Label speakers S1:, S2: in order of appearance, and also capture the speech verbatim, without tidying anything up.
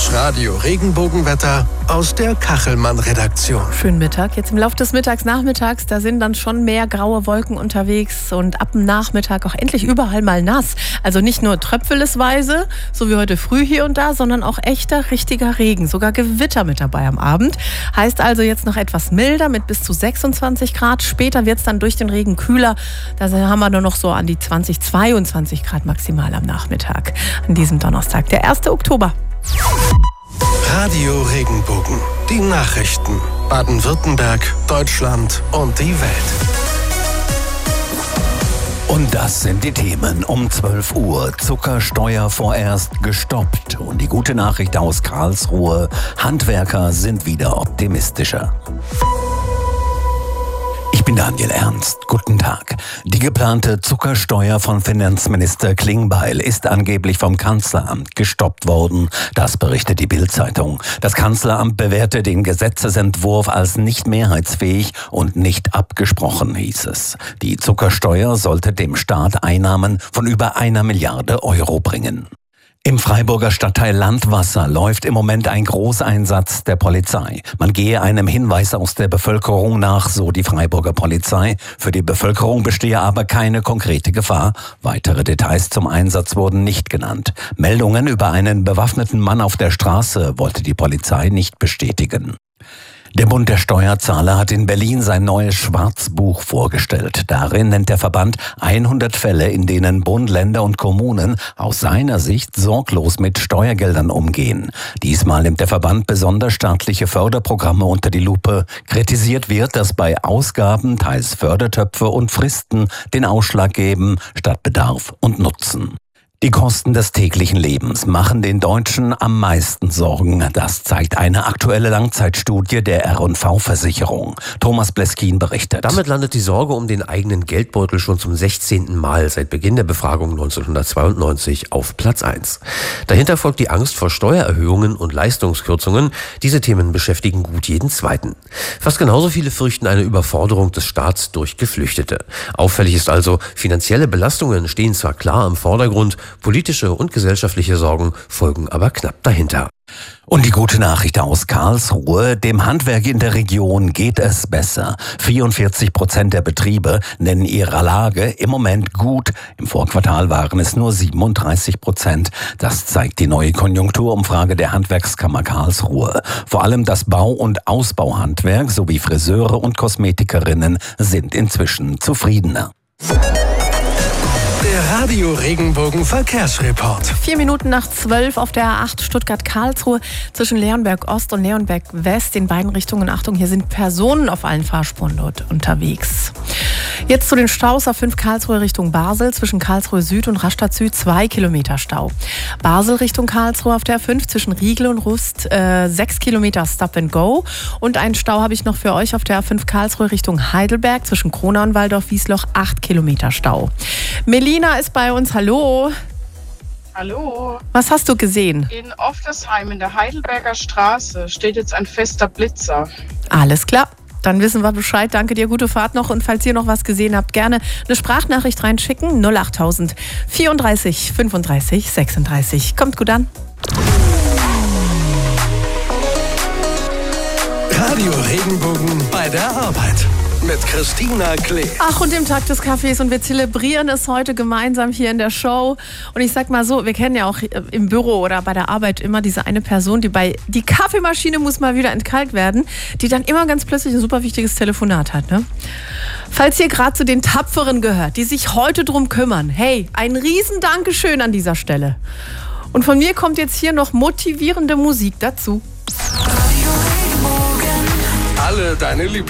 S1: Das Radio-Regenbogenwetter aus der Kachelmann-Redaktion.
S2: Schönen Mittag. Jetzt im Laufe des Mittags, Nachmittags, da sind dann schon mehr graue Wolken unterwegs und ab dem Nachmittag auch endlich überall mal nass. Also nicht nur tröpfelesweise, so wie heute früh hier und da, sondern auch echter, richtiger Regen. Sogar Gewitter mit dabei am Abend. Heißt also jetzt noch etwas milder mit bis zu sechsundzwanzig Grad. Später wird es dann durch den Regen kühler. Da haben wir nur noch so an die zwanzig, zweiundzwanzig Grad maximal am Nachmittag. An diesem Donnerstag, der erste Oktober.
S1: Radio Regenbogen. Die Nachrichten. Baden-Württemberg, Deutschland und die Welt.
S3: Und das sind die Themen um zwölf Uhr. Zuckersteuer vorerst gestoppt. Und die gute Nachricht aus Karlsruhe: Handwerker sind wieder optimistischer. Ich bin Daniel Ernst. Guten Tag. Die geplante Zuckersteuer von Finanzminister Klingbeil ist angeblich vom Kanzleramt gestoppt worden. Das berichtet die Bild-Zeitung. Das Kanzleramt bewährte den Gesetzesentwurf als nicht mehrheitsfähig und nicht abgesprochen, hieß es. Die Zuckersteuer sollte dem Staat Einnahmen von über einer Milliarde Euro bringen. Im Freiburger Stadtteil Landwasser läuft im Moment ein Großeinsatz der Polizei. Man gehe einem Hinweis aus der Bevölkerung nach, so die Freiburger Polizei. Für die Bevölkerung bestehe aber keine konkrete Gefahr. Weitere Details zum Einsatz wurden nicht genannt. Meldungen über einen bewaffneten Mann auf der Straße wollte die Polizei nicht bestätigen. Der Bund der Steuerzahler hat in Berlin sein neues Schwarzbuch vorgestellt. Darin nennt der Verband hundert Fälle, in denen Bund, Länder und Kommunen aus seiner Sicht sorglos mit Steuergeldern umgehen. Diesmal nimmt der Verband besonders staatliche Förderprogramme unter die Lupe. Kritisiert wird, dass bei Ausgaben teils Fördertöpfe und Fristen den Ausschlag geben, statt Bedarf und Nutzen. Die Kosten des täglichen Lebens machen den Deutschen am meisten Sorgen. Das zeigt eine aktuelle Langzeitstudie der R und V-Versicherung. Thomas Bleskin berichtet.
S4: Damit landet die Sorge um den eigenen Geldbeutel schon zum sechzehnten Mal seit Beginn der Befragung neunzehnhundertzweiundneunzig auf Platz eins. Dahinter folgt die Angst vor Steuererhöhungen und Leistungskürzungen. Diese Themen beschäftigen gut jeden Zweiten. Fast genauso viele fürchten eine Überforderung des Staats durch Geflüchtete. Auffällig ist also, finanzielle Belastungen stehen zwar klar im Vordergrund, politische und gesellschaftliche Sorgen folgen aber knapp dahinter.
S3: Und die gute Nachricht aus Karlsruhe: Dem Handwerk in der Region geht es besser. vierundvierzig Prozent der Betriebe nennen ihre Lage im Moment gut. Im Vorquartal waren es nur siebenunddreißig Prozent. Das zeigt die neue Konjunkturumfrage der Handwerkskammer Karlsruhe. Vor allem das Bau- und Ausbauhandwerk sowie Friseure und Kosmetikerinnen sind inzwischen zufriedener.
S1: Der Radio Regenbogen Verkehrsreport.
S2: Vier Minuten nach zwölf auf der A acht Stuttgart-Karlsruhe zwischen Leonberg Ost und Leonberg West in beiden Richtungen. Achtung, hier sind Personen auf allen Fahrspuren dort unterwegs. Jetzt zu den Staus. A fünf Karlsruhe Richtung Basel zwischen Karlsruhe Süd und Rastatt Süd zwei Kilometer Stau. Basel Richtung Karlsruhe auf der A fünf zwischen Riegel und Rust äh, sechs Kilometer Stop and Go. Und einen Stau habe ich noch für euch auf der A fünf Karlsruhe Richtung Heidelberg zwischen Kronau und Waldorf-Wiesloch acht Kilometer Stau. Melina ist bei uns. Hallo.
S5: Hallo.
S2: Was hast du gesehen?
S5: In Oftersheim in der Heidelberger Straße steht jetzt ein fester Blitzer.
S2: Alles klar. Dann wissen wir Bescheid. Danke dir, gute Fahrt noch. Und falls ihr noch was gesehen habt, gerne eine Sprachnachricht reinschicken. null achttausend vierunddreißig fünfunddreißig sechsunddreißig. Kommt gut an.
S1: Radio Regenbogen bei der Arbeit. Mit Christina Klee.
S2: Ach, und dem Tag des Kaffees. Und wir zelebrieren es heute gemeinsam hier in der Show. Und ich sag mal so, wir kennen ja auch im Büro oder bei der Arbeit immer diese eine Person, die bei, die Kaffeemaschine muss mal wieder entkalkt werden, die dann immer ganz plötzlich ein super wichtiges Telefonat hat, ne? Falls ihr gerade zu den Tapferen gehört, die sich heute drum kümmern, hey, ein riesen Dankeschön an dieser Stelle. Und von mir kommt jetzt hier noch motivierende Musik dazu.
S1: Alle deine Lieblings